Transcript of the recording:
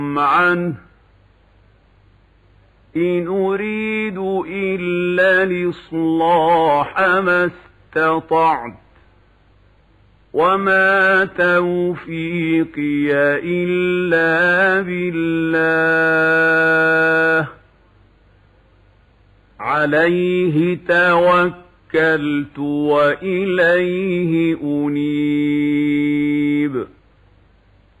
عنه إن أريد إلا الإصلاح ما استطعت وما توفيقي إلا بالله عليه توكلت وإليه أنيب.